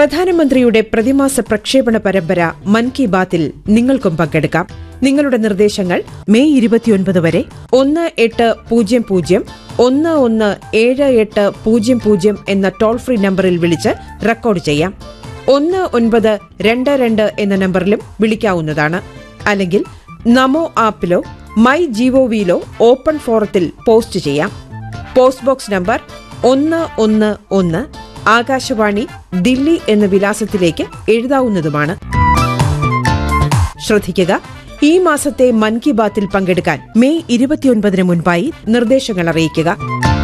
പ്രധാനമന്ത്രിയുടെ പ്രതിമാസ പ്രക്ഷേപണ പരമ്പര മൻ കി ബാത്തിൽ നിങ്ങൾക്കും പങ്കെടുക്കാം. നിങ്ങളുടെ നിർദ്ദേശങ്ങൾ മെയ് 29 വരെ 1800-117800 എന്ന ടോൾ ഫ്രീ നമ്പറിൽ വിളിച്ച് റെക്കോർഡ് ചെയ്യാം. 1922 എന്ന നമ്പറിലും വിളിക്കാവുന്നതാണ്. അല്ലെങ്കിൽ നമോ ആപ്പിലോ മൈ ജിഒവിയിലോ ഓപ്പൺ ഫോറത്തിൽ പോസ്റ്റ് ചെയ്യാം. Post box number 111 Akashvani, Delhi എന്ന വിലാസത്തിലേക്ക് എഴുതാവുന്നതുമാണ്. ശ്രദ്ധിക്കുക, ഈ മാസത്തെ മൻ കി ബാത്തിൽ പങ്കെടുക്കാൻ മെയ് 29 മുൻപായി നിർദ്ദേശങ്ങൾ അറിയിക്കുക.